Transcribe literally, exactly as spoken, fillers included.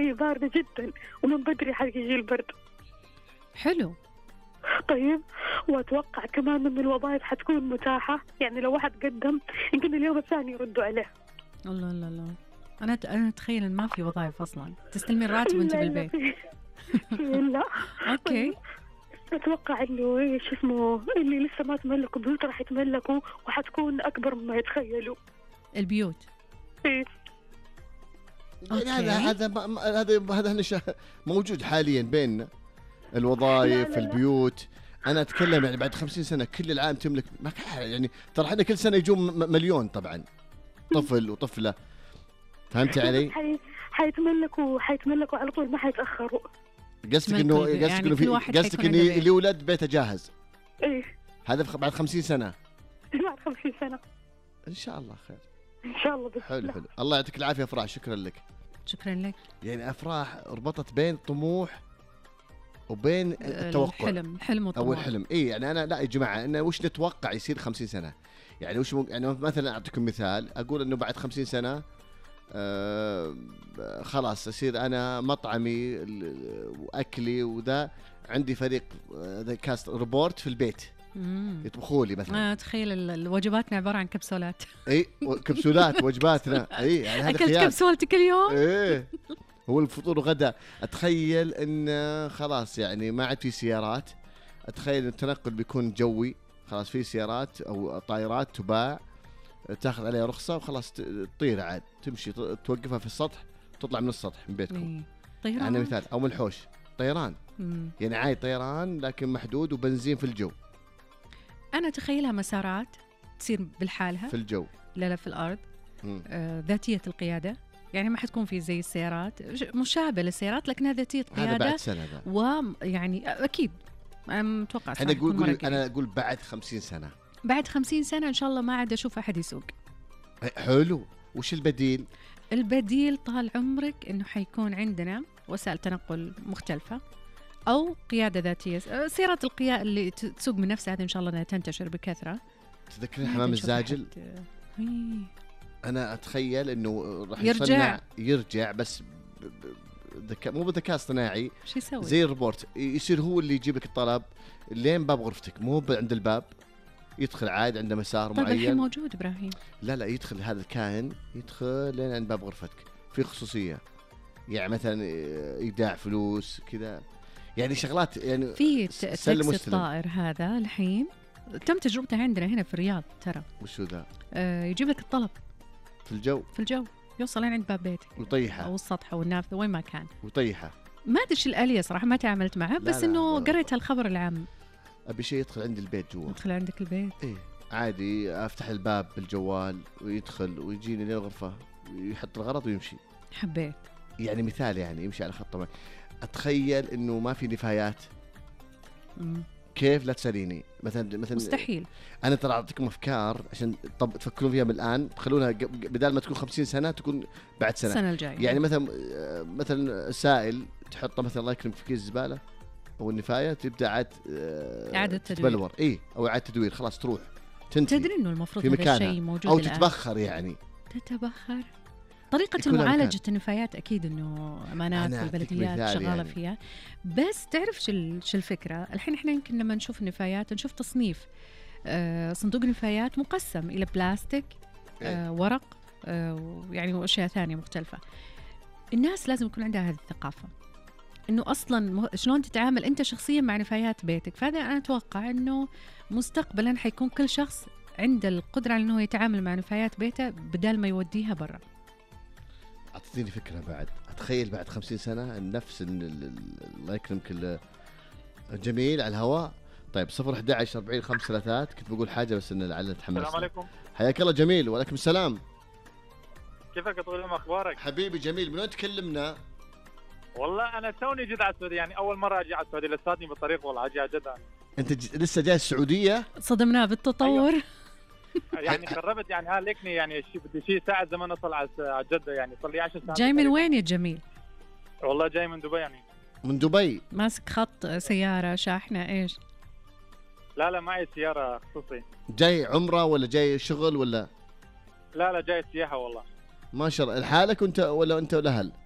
هي باردة جدا ومن بدري حيجي البرد. حلو. طيب وأتوقع كمان إن الوظائف حتكون متاحة، يعني لو واحد قدم يمكن اليوم الثاني يردوا عليه. الله الله الله، أنا أنا أتخيل إن ما في وظائف أصلاً، تستلمي الراتب وأنت بالبيت. لا. أوكي. أتوقع إنه إيش اسمه اللي لسه ما تملكوا بيوت راح يتملكوا وحتكون أكبر مما يتخيلوا. البيوت. إيه. يعني هذا هذا هذا هذا موجود حاليا بيننا، الوظائف البيوت. أنا أتكلم يعني بعد خمسين سنة كل العالم تملك، ما يعني ترى احنا كل سنة يجون مليون طبعا طفل وطفلة، فهمتي علي؟ حي... حيتملكوا حيتملكوا على طول، ما حيتأخروا. قصدك إنه قصدك يعني إنه في قصدك إنه اللي ولد بيته جاهز. إيه. هذا بعد خمسين سنة. بعد خمسين سنة. إن شاء الله خير. إن شاء الله. حلو حلو، الله يعطيك العافية أفراح، شكرا لك. شكرا لك. يعني أفراح ربطت بين طموح وبين التوقع، الحلم حلم وطموح أو الحلم. إيه يعني أنا لا يا جماعة، إنه وش نتوقع يصير خمسين سنة؟ يعني وش ممكن، يعني مثلا أعطيكم مثال، أقول إنه بعد خمسين سنة آه خلاص أصير أنا مطعمي وأكلي وذا، عندي فريق ذا كاست ريبورت في البيت يطبخوا لي مثلا. آه تخيل الوجباتنا عبارة عن كبسولات. اي كبسولات وجباتنا. اي يعني هذا اكلت كبسولتي كل يوم. ايه هو الفطور وغدا. اتخيل ان خلاص يعني ما عاد في سيارات، اتخيل ان التنقل بيكون جوي، خلاص في سيارات او طائرات تباع تاخذ عليها رخصة وخلاص تطير عاد، تمشي توقفها في السطح تطلع من السطح من بيتكم. طيران يعني مثال، او من الحوش طيران. مم. يعني عادي طيران لكن محدود وبنزين في الجو. أنا أتخيلها مسارات تصير بالحالها في الجو، لا لا في الأرض. آه ذاتية القيادة، يعني ما حتكون في زي السيارات، مشابهة للسيارات لكنها ذاتية قيادة. هذا بعد سنة ذا. ويعني أكيد أنا متوقع. أنا أقول أنا أقول بعد خمسين سنة. بعد خمسين سنة إن شاء الله ما عاد أشوف أحد يسوق. حلو. وش البديل؟ البديل طال عمرك إنه حيكون عندنا وسائل تنقل مختلفة أو قيادة ذاتية. سيارات القيادة اللي تسوق من نفسها هذه إن شاء الله أنها تنتشر بكثرة. تذكرين حمام الزاجل؟ أنا أتخيل إنه راح يرجع يرجع بس ذكاء، مو بذكاء اصطناعي، شو يسوي؟ زي الروبوت، يصير هو اللي يجيبك الطلب لين باب غرفتك، مو عند الباب، يدخل عاد عنده مسار طيب معين. طيب الحين موجود إبراهيم. لا لا يدخل هذا الكائن، يدخل لين عند باب غرفتك، في خصوصية، يعني مثلا يداع فلوس كذا، يعني شغلات يعني. في تاكسي الطائر هذا الحين تم تجربته عندنا هنا في الرياض ترى. وشو ذا؟ آه يجيب لك الطلب في الجو في الجو يوصل لين عند باب بيتك ويطيحه، او السطح او النافذه وين ما كان ويطيحه. ما ادري ايش الاليه صراحه، ما تعاملت معه، بس انه قريت الخبر العام. ابي شيء يدخل عند البيت جوا. يدخل عندك البيت؟ ايه عادي، افتح الباب بالجوال ويدخل ويجيني للغرفه ويحط الغرض ويمشي. حبيت يعني مثال، يعني يمشي على خط طبعا. اتخيل انه ما في نفايات. مم. كيف؟ لا تساليني. مثلا مثلا مستحيل. انا ترى اعطيكم افكار عشان طب تفكرون فيها من الان، تخلونها بدال ما تكون خمسين سنه تكون بعد سنه، السنه الجايه. يعني مثلا مثلا سائل تحطه مثلا الله يكرمك في كيس الزباله او النفايه، تبدا عاد اعاده تدوير. اي او اعاده تدوير، خلاص تروح تنتهي. تدري انه المفروض هذا الشيء موجود او الآن. تتبخر، يعني تتبخر. طريقة المعالجة النفايات أكيد إنه أمانات البلديات شغالة يعني. فيها، بس تعرف شو شو الفكرة؟ الحين إحنا يمكن لما نشوف النفايات نشوف تصنيف آه صندوق نفايات مقسم إلى بلاستيك، آه ورق، آه يعني وأشياء ثانية مختلفة. الناس لازم يكون عندها هذه الثقافة، إنه أصلاً شلون تتعامل أنت شخصياً مع نفايات بيتك. فهذا أنا أتوقع إنه مستقبلاً حيكون كل شخص عنده القدرة على إنه يتعامل مع نفايات بيته بدال ما يوديها برا. أعطيني فكرة بعد، أتخيل بعد خمسين سنة نفس الله يكرمك الجميل على الهواء. طيب صفر أحد عشر أربعين خمسة ثلاثات، كنت بقول حاجة بس إن لعل نتحمس. السلام عليكم. حياك الله جميل. وعليكم السلام. كيفك يا طويل العمر، أخبارك؟ حبيبي جميل، من وين تكلمنا؟ والله أنا توني جيت على السعودية، يعني أول مرة أجي على السعودية، لساتني بالطريق والله أجي على جدة. أنت ج... لسه جاي السعودية؟ صدمناه بالتطور. أيوة. يعني قربت، يعني ها ليكني يعني شي بدي شي ساعة زمان أصل على جدة، يعني صار لي عشر ساعات. جاي من وين يا جميل؟ والله جاي من دبي. يعني من دبي؟ ماسك خط سيارة شاحنة إيش؟ لا لا معي سيارة خصوصي. جاي عمرة ولا جاي شغل ولا؟ لا لا جاي سياحة والله. ما شاء الله. لحالك أنت ولا أنت والأهل؟